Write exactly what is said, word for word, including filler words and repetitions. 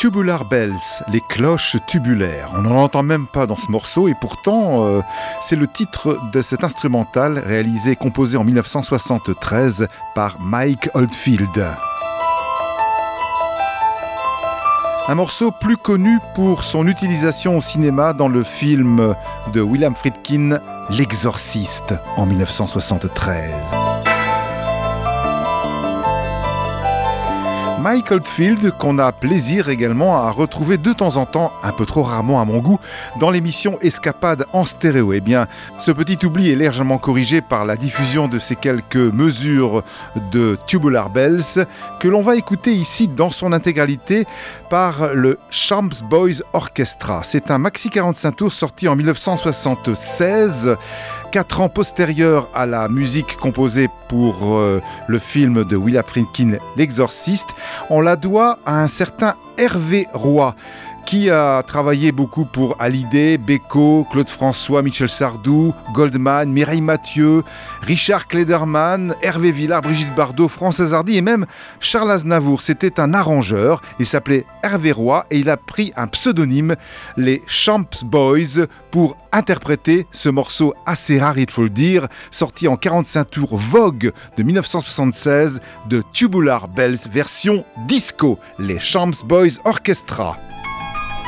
Tubular Bells, les cloches tubulaires. On n'en entend même pas dans ce morceau et pourtant euh, c'est le titre de cet instrumental réalisé et composé en dix-neuf cent soixante-treize par Mike Oldfield. Un morceau plus connu pour son utilisation au cinéma dans le film de William Friedkin, L'Exorciste, en dix-neuf cent soixante-treize. Mike Oldfield, qu'on a plaisir également à retrouver de temps en temps, un peu trop rarement à mon goût, dans l'émission Escapade en stéréo. Eh bien, ce petit oubli est légèrement corrigé par la diffusion de ces quelques mesures de Tubular Bells, que l'on va écouter ici dans son intégralité par le Champs Boys Orchestra. C'est un maxi quarante-cinq tours sorti en dix-neuf cent soixante-seize, quatre ans postérieur à la musique composée pour euh, le film de William Friedkin, L'Exorciste. On la doit à un certain Hervé Roy, qui a travaillé beaucoup pour Hallyday, Beko, Claude François, Michel Sardou, Goldman, Mireille Mathieu, Richard Klederman, Hervé Villard, Brigitte Bardot, Françoise Hardy et même Charles Aznavour. C'était un arrangeur, il s'appelait Hervé Roy et il a pris un pseudonyme, les Champs Boys, pour interpréter ce morceau assez rare, il faut le dire, sorti en quarante-cinq tours Vogue de dix-neuf cent soixante-seize de Tubular Bells version disco, les Champs Boys Orchestra.